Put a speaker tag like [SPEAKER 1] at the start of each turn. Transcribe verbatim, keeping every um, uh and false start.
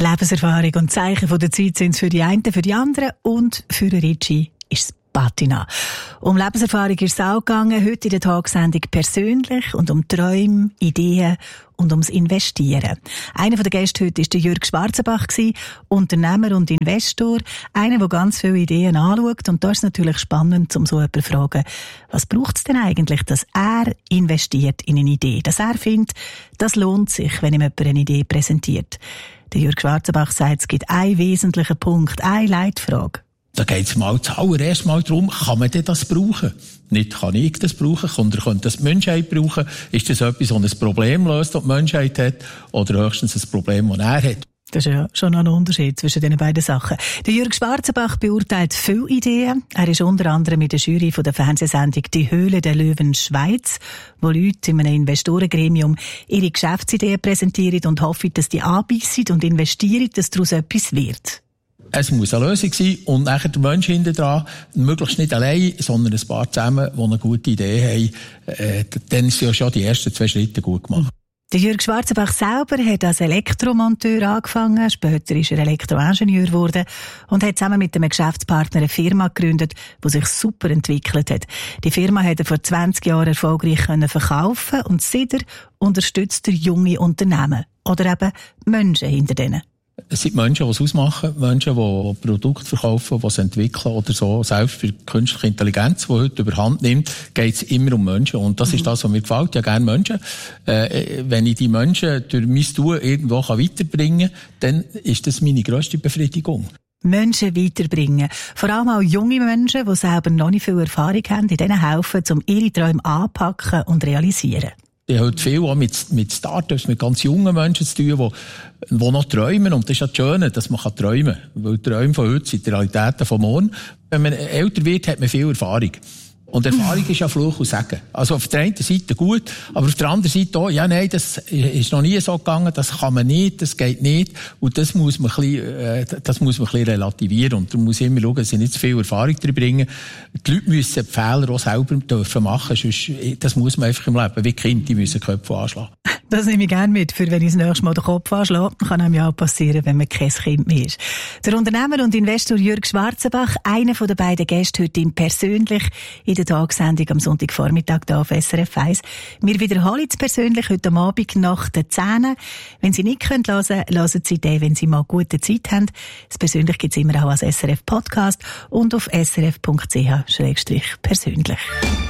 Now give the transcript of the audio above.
[SPEAKER 1] Lebenserfahrung und Zeichen von der Zeit sind es für die einen, für die anderen und für Ricci ist es Patina. Um Lebenserfahrung ist es auch gegangen, heute in der Tagsendung persönlich und um Träume, Ideen und ums Investieren. Einer der Gäste heute war der Jürg Schwarzenbach, Unternehmer und Investor, einer, der ganz viele Ideen anschaut. Und da ist es natürlich spannend, um so jemanden zu fragen, was braucht es denn eigentlich, dass er investiert in eine Idee, dass er findet, das lohnt sich, wenn ihm jemand eine Idee präsentiert. Der Jürg Schwarzenbach sagt, es gibt einen wesentlichen Punkt, eine Leitfrage.
[SPEAKER 2] Da geht es mal zuallererst mal darum, kann man denn das brauchen? Nicht kann ich das brauchen, sondern könnte das die Menschheit brauchen? Ist das etwas, das ein Problem löst, das die Menschheit hat, oder höchstens ein Problem, das er hat?
[SPEAKER 1] Das ist ja schon noch ein Unterschied zwischen diesen beiden Sachen. Der Jürg Schwarzenbach beurteilt viele Ideen. Er ist unter anderem mit der Jury von der Fernsehsendung «Die Höhle der Löwen Schweiz», wo Leute in einem Investorengremium ihre Geschäftsideen präsentieren und hoffen, dass die anbissen und investieren, dass daraus etwas wird.
[SPEAKER 2] Es muss eine Lösung sein und nachher der Mensch hinten dran, möglichst nicht allein, sondern ein paar zusammen, die eine gute Idee haben, äh, dann sind ja schon die ersten zwei Schritte gut gemacht.
[SPEAKER 1] Der Jürg Schwarzenbach selber hat als Elektromonteur angefangen, später ist er Elektroingenieur geworden und hat zusammen mit einem Geschäftspartner eine Firma gegründet, die sich super entwickelt hat. Die Firma hat er vor zwanzig Jahren erfolgreich verkaufen und seitdem unterstützt er junge Unternehmen oder eben Menschen hinter denen.
[SPEAKER 2] Es sind Menschen, die es ausmachen, Menschen, die Produkte verkaufen, die es entwickeln oder so. Selbst für künstliche Intelligenz, die heute überhand nimmt, geht es immer um Menschen. Und das mhm. ist das, was mir gefällt. Ja, gerne Menschen. Äh, wenn ich die Menschen durch mein Tun irgendwo weiterbringen kann, dann ist das meine grösste Befriedigung.
[SPEAKER 1] Menschen weiterbringen. Vor allem auch junge Menschen, die selber noch nicht viel Erfahrung haben, in denen helfen, um ihre Träume anpacken und realisieren.
[SPEAKER 2] Ich habe heute viel auch mit, mit Startups, mit ganz jungen Menschen zu tun, die, die noch träumen. Und das ist ja das Schöne, dass man träumen kann. Weil die Träume von heute sind die Realitäten von morgen. Wenn man älter wird, hat man viel Erfahrung. Und Erfahrung ist ja Fluch und Segen. Also auf der einen Seite gut, aber auf der anderen Seite auch, ja, nein, das ist noch nie so gegangen, das kann man nicht, das geht nicht. Und das muss man ein bisschen, äh, das muss man ein bisschen relativieren. Und da muss immer schauen, dass sie nicht zu viel Erfahrung drin bringen. Die Leute müssen die Fehler auch selber dürfen machen, sonst, das muss man einfach im Leben, wie Kinder, die müssen Köpfe anschlagen.
[SPEAKER 1] Das nehme ich gerne mit, für wenn ich das nächste Mal den Kopf anschlage. Kann einem ja auch passieren, wenn man kein Kind mehr ist. Der Unternehmer und Investor Jürg Schwarzenbach, einer von den beiden Gäste heute im persönlich in der Tagsendung am Sonntagvormittag hier auf S R F eins. Wir wiederholen es persönlich heute Abend nach den zehn. Wenn Sie nicht hören können, hören Sie den, wenn Sie mal gute Zeit haben. Das persönlich gibt es immer auch als S R F Podcast und auf s r f punkt c h schrägstrich persönlich.